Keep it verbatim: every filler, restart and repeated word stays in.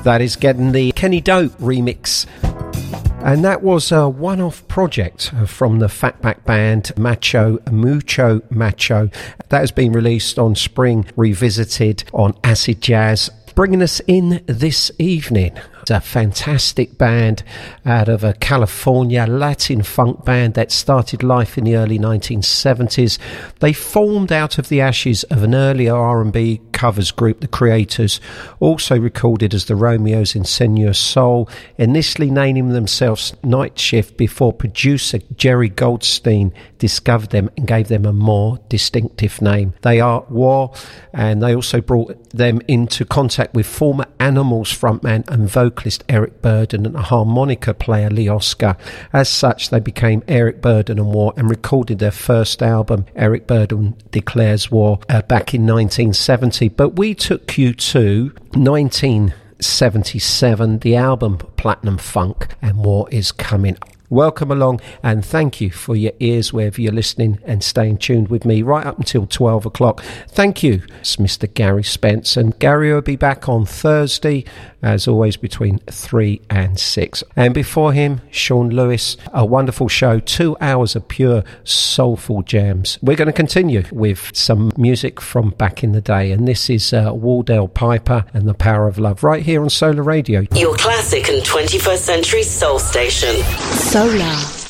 That is getting the Kenny Dope remix. And that was a one-off project from the Fatback band, Macho, Mucho Macho. That has been released on Spring Revisited on Acid Jazz. Bringing us in this evening, it's a fantastic band out of a California Latin funk band that started life in the early nineteen seventies. They formed out of the ashes of an earlier R and B covers group, The Creators, also recorded as the Romeos in Senor Soul, initially naming themselves Night Shift before producer Jerry Goldstein discovered them and gave them a more distinctive name. They are War, and they also brought them into contact with former Animals frontman and vocalist Eric Burdon and harmonica player Lee Oscar. As such, they became Eric Burdon and War and recorded their first album, Eric Burdon Declares War, uh, back in nineteen seventy. But we took you to nineteen seventy-seven, the album Platinum Funk, and War is coming. Welcome along, and thank you for your ears wherever you're listening and staying tuned with me right up until twelve o'clock. Thank you. It's Mister Gary Spence, and Gary will be back on Thursday, as always, between three and six. And before him, Sean Lewis, a wonderful show, two hours of pure soulful jams. We're going to continue with some music from back in the day, and this is uh, Wardell Piper and The Power of Love, right here on Solar Radio. Your classic and twenty-first century soul station. Solar.